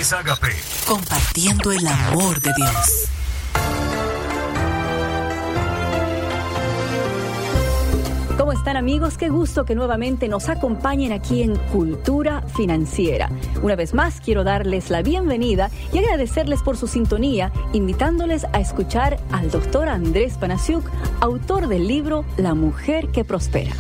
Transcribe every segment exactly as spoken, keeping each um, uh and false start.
es Agape. Compartiendo el amor de Dios. ¿Cómo están, amigos? Qué gusto que nuevamente nos acompañen aquí en Cultura Financiera. Una vez más, quiero darles la bienvenida y agradecerles por su sintonía, invitándoles a escuchar al doctor Andrés Panasiuk, autor del libro La Mujer que Prospera.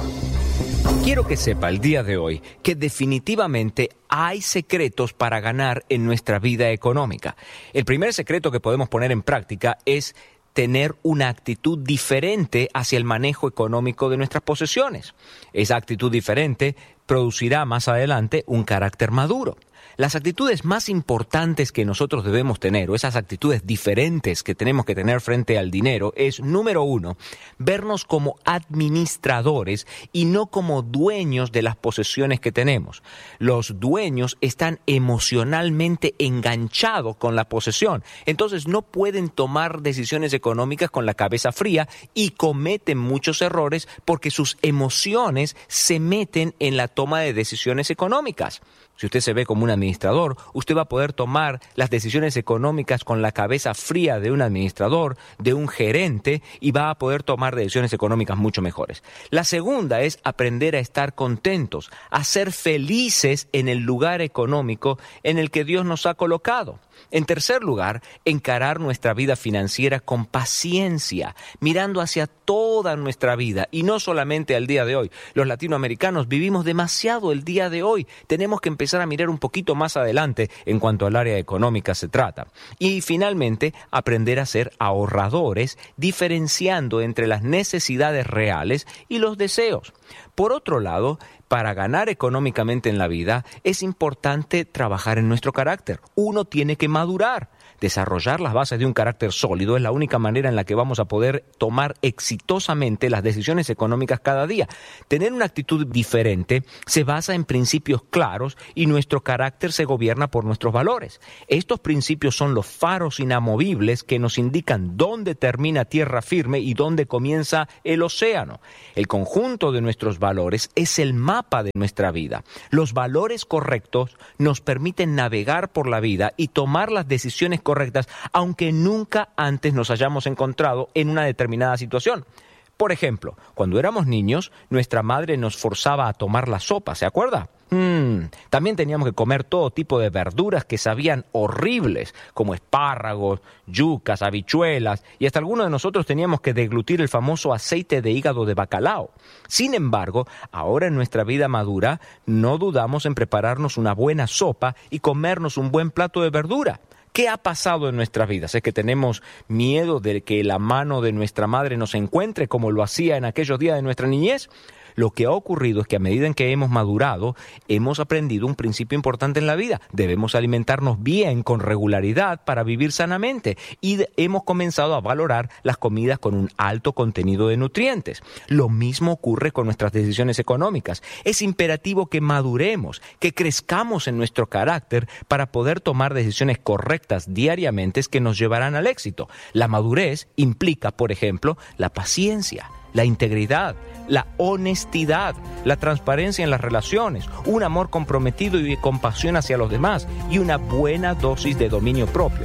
Quiero que sepa el día de hoy que definitivamente hay secretos para ganar en nuestra vida económica. El primer secreto que podemos poner en práctica es tener una actitud diferente hacia el manejo económico de nuestras posesiones. Esa actitud diferente producirá más adelante un carácter maduro. Las actitudes más importantes que nosotros debemos tener, o esas actitudes diferentes que tenemos que tener frente al dinero, es, número uno, vernos como administradores y no como dueños de las posesiones que tenemos. Los dueños están emocionalmente enganchados con la posesión, entonces no pueden tomar decisiones económicas con la cabeza fría y cometen muchos errores porque sus emociones se meten en la toma de decisiones económicas. Si usted se ve como un administrador, usted va a poder tomar las decisiones económicas con la cabeza fría de un administrador, de un gerente, y va a poder tomar decisiones económicas mucho mejores. La segunda es aprender a estar contentos, a ser felices en el lugar económico en el que Dios nos ha colocado. En tercer lugar, encarar nuestra vida financiera con paciencia, mirando hacia toda nuestra vida y no solamente al día de hoy. Los latinoamericanos vivimos demasiado el día de hoy. Tenemos que empezar a mirar un poquito más adelante en cuanto al área económica se trata. Y finalmente, aprender a ser ahorradores, diferenciando entre las necesidades reales y los deseos. Por otro lado, para ganar económicamente en la vida, es importante trabajar en nuestro carácter. Uno tiene que madurar. Desarrollar las bases de un carácter sólido es la única manera en la que vamos a poder tomar exitosamente las decisiones económicas cada día. Tener una actitud diferente se basa en principios claros y nuestro carácter se gobierna por nuestros valores. Estos principios son los faros inamovibles que nos indican dónde termina tierra firme y dónde comienza el océano. El conjunto de nuestros valores es el mapa de nuestra vida. Los valores correctos nos permiten navegar por la vida y tomar las decisiones correctas, aunque nunca antes nos hayamos encontrado en una determinada situación. Por ejemplo, cuando éramos niños, nuestra madre nos forzaba a tomar la sopa, ¿se acuerda? Hmm, también teníamos que comer todo tipo de verduras que sabían horribles, como espárragos, yucas, habichuelas, y hasta algunos de nosotros teníamos que deglutir el famoso aceite de hígado de bacalao. Sin embargo, ahora en nuestra vida madura, no dudamos en prepararnos una buena sopa y comernos un buen plato de verdura. ¿Qué ha pasado en nuestras vidas? ¿Es que tenemos miedo de que la mano de nuestra madre nos encuentre como lo hacía en aquellos días de nuestra niñez? Lo que ha ocurrido es que a medida en que hemos madurado, hemos aprendido un principio importante en la vida. Debemos alimentarnos bien, con regularidad, para vivir sanamente. Y de, hemos comenzado a valorar las comidas con un alto contenido de nutrientes. Lo mismo ocurre con nuestras decisiones económicas. Es imperativo que maduremos, que crezcamos en nuestro carácter para poder tomar decisiones correctas diariamente que nos llevarán al éxito. La madurez implica, por ejemplo, la paciencia, la integridad, la honestidad, la transparencia en las relaciones, un amor comprometido y de compasión hacia los demás y una buena dosis de dominio propio.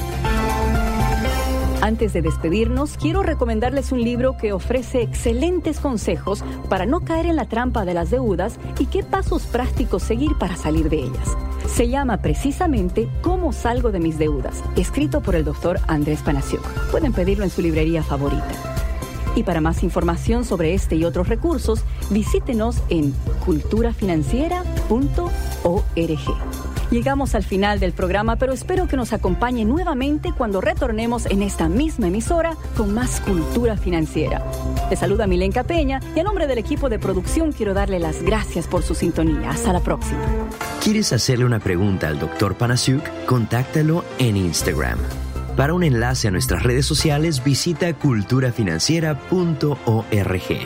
Antes de despedirnos, quiero recomendarles un libro que ofrece excelentes consejos para no caer en la trampa de las deudas y qué pasos prácticos seguir para salir de ellas. Se llama precisamente ¿Cómo salgo de mis deudas?, escrito por el doctor Andrés Panasiuk. Pueden pedirlo en su librería favorita. Y para más información sobre este y otros recursos, visítenos en cultura financiera punto org. Llegamos al final del programa, pero espero que nos acompañe nuevamente cuando retornemos en esta misma emisora con más Cultura Financiera. Les saluda Milenka Peña y a nombre del equipo de producción quiero darle las gracias por su sintonía. Hasta la próxima. ¿Quieres hacerle una pregunta al doctor Panasiuk? Contáctalo en Instagram. Para un enlace a nuestras redes sociales, visita cultura financiera punto org.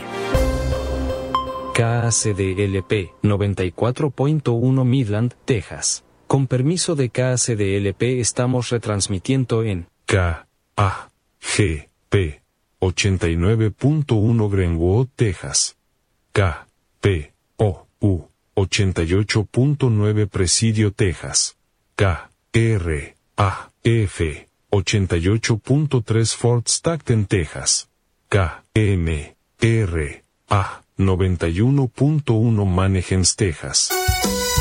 K A C D L P noventa y cuatro punto uno Midland, Texas. Con permiso de K A C D L P estamos retransmitiendo en K A G P ochenta y nueve punto uno Greenwood, Texas. K P O U ochenta y ocho punto nueve Presidio, Texas. K R A F ochenta y ocho punto tres Fort Stockton, Texas. K M R A noventa y uno punto uno Manahems, Texas.